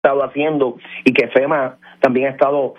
estado haciendo y que FEMA también ha estado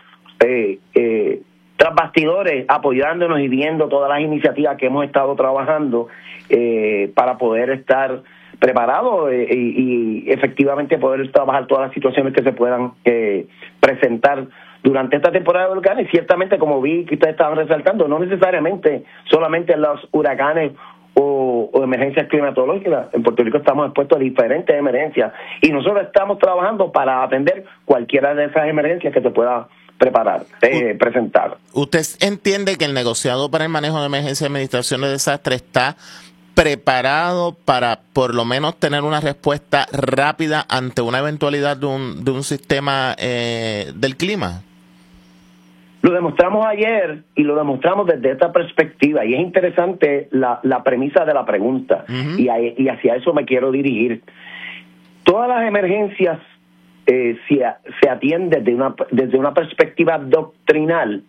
tras bastidores apoyándonos y viendo todas las iniciativas que hemos estado trabajando para poder estar preparados y efectivamente poder trabajar todas las situaciones que se puedan presentar durante esta temporada de huracanes. Y ciertamente, como vi que ustedes estaban resaltando, no necesariamente solamente los huracanes o emergencias climatológicas. En Puerto Rico estamos expuestos a diferentes emergencias y nosotros estamos trabajando para atender cualquiera de esas emergencias que se pueda presentar. ¿Usted entiende que el negociado para el manejo de emergencia y administración de desastres está preparado para por lo menos tener una respuesta rápida ante una eventualidad de un sistema del clima? Lo demostramos ayer y lo demostramos desde esta perspectiva, y es interesante la premisa de la pregunta, y hacia eso me quiero dirigir. Todas las emergencias se atienden desde una perspectiva doctrinal,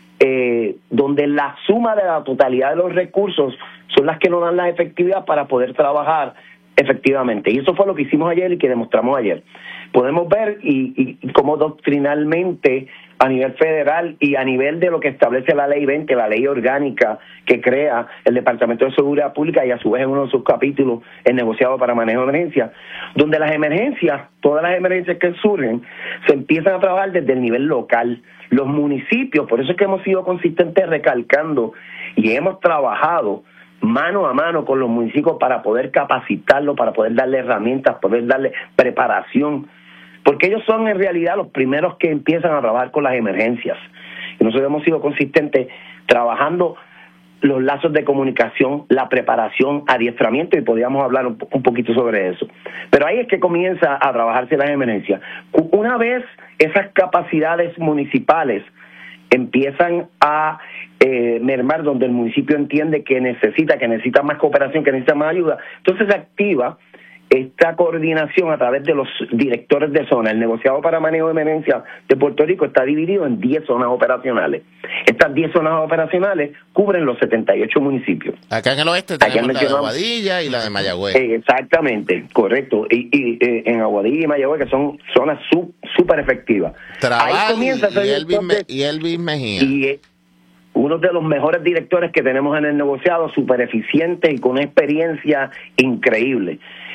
donde la suma de la totalidad de los recursos son las que nos dan la efectividad para poder trabajar efectivamente. Y eso fue lo que hicimos ayer y que demostramos ayer. Podemos ver y cómo doctrinalmente a nivel federal y a nivel de lo que establece la Ley 20, la ley orgánica que crea el Departamento de Seguridad Pública y a su vez en uno de sus capítulos el negociado para manejo de emergencias, donde las emergencias, todas las emergencias que surgen, se empiezan a trabajar desde el nivel local. Los municipios, por eso es que hemos sido consistentes recalcando y hemos trabajado mano a mano con los municipios para poder capacitarlos, para poder darle herramientas, poder darle preparación, porque ellos son en realidad los primeros que empiezan a trabajar con las emergencias. Y nosotros hemos sido consistentes trabajando los lazos de comunicación, la preparación, adiestramiento, y podríamos hablar un poquito sobre eso. Pero ahí es que comienza a trabajarse las emergencias. Una vez esas capacidades municipales empiezan a mermar, donde el municipio entiende que necesita más cooperación, que necesita más ayuda, entonces se activa esta coordinación a través de los directores de zona. El negociado para manejo de emergencia de Puerto Rico está dividido en 10 zonas operacionales. Estas 10 zonas operacionales cubren los 78 municipios. Acá en el oeste tenemos la de Aguadilla y la de Mayagüez. Exactamente, correcto. Y en Aguadilla y Mayagüez, que son zonas súper efectivas. Ahí comienza y Elvis Mejía. Y uno de los mejores directores que tenemos en el negociado, súper eficiente y con una experiencia increíble.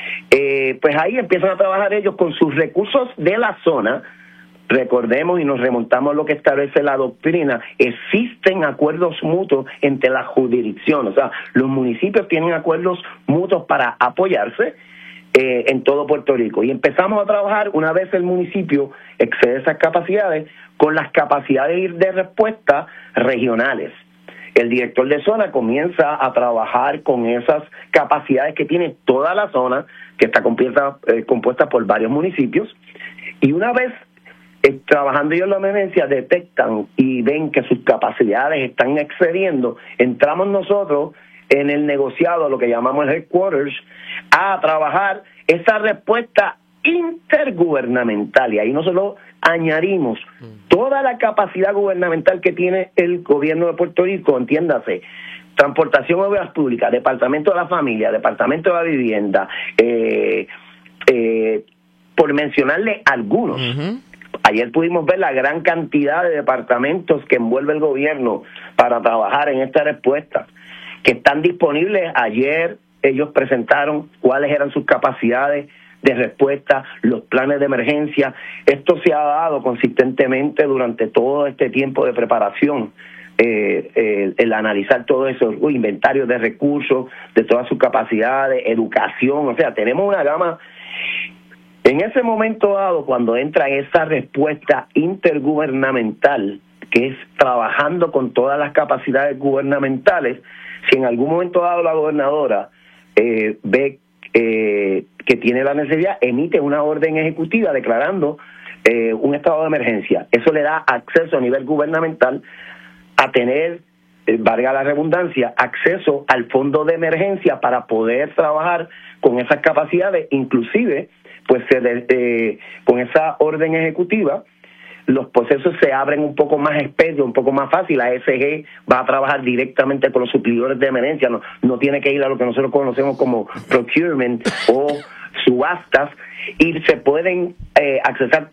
Pues ahí empiezan a trabajar ellos con sus recursos de la zona. Recordemos y nos remontamos a lo que establece la doctrina. Existen acuerdos mutuos entre las jurisdicciones. O sea, los municipios tienen acuerdos mutuos para apoyarse en todo Puerto Rico. Y empezamos a trabajar, una vez el municipio excede esas capacidades, con las capacidades de respuesta regionales. El director de zona comienza a trabajar con esas capacidades que tiene toda la zona, que está compuesta por varios municipios, y una vez trabajando ellos en la emergencia, detectan y ven que sus capacidades están excediendo, entramos nosotros en el negociado, lo que llamamos el headquarters, a trabajar esa respuesta intergubernamental, y ahí nosotros añadimos toda la capacidad gubernamental que tiene el gobierno de Puerto Rico, entiéndase, transportación de obras públicas, departamento de la familia, departamento de la vivienda, por mencionarle algunos. Ayer pudimos ver la gran cantidad de departamentos que envuelve el gobierno para trabajar en esta respuesta, que están disponibles. Ayer ellos presentaron cuáles eran sus capacidades de respuesta, los planes de emergencia. Esto se ha dado consistentemente durante todo este tiempo de preparación, el analizar todo eso, inventario de recursos, de todas sus capacidades, educación, o sea, tenemos una gama. En ese momento dado, cuando entra esa respuesta intergubernamental, que es trabajando con todas las capacidades gubernamentales, si en algún momento dado la gobernadora ve que tiene la necesidad, emite una orden ejecutiva declarando un estado de emergencia. Eso le da acceso a nivel gubernamental a tener, valga la redundancia, acceso al fondo de emergencia para poder trabajar con esas capacidades, inclusive pues con esa orden ejecutiva los procesos se abren un poco más expedios, un poco más fácil. La ESG va a trabajar directamente con los suplidores de emergencia, no tiene que ir a lo que nosotros conocemos como procurement o subastas, y se pueden accesar